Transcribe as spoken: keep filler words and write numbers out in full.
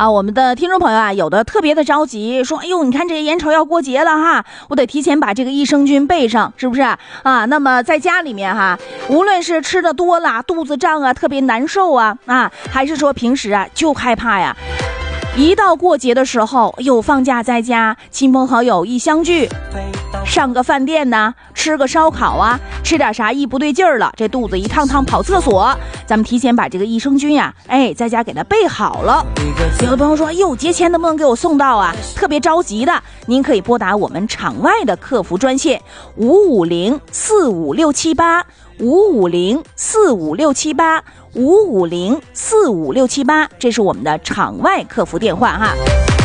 啊，我们的听众朋友啊，有的特别的着急，说，哎呦，你看这眼瞅要过节了哈，我得提前把这个益生菌备上，是不是啊？那么在家里面哈，无论是吃的多了，肚子胀啊，特别难受啊，啊，还是说平时啊就害怕呀，一到过节的时候，又放假在家，亲朋好友一相聚，上个饭店呢，吃个烧烤啊，吃点啥一不对劲儿了，这肚子一趟趟跑厕所，咱们提前把这个益生菌呀，哎，在家给它备好了。有的朋友说，哎呦，节前能不能给我送到啊？特别着急的，您可以拨打我们场外的客服专线五五零四五六七八五五零四五六七八五五零四五六七八，这是我们的场外客服电话哈。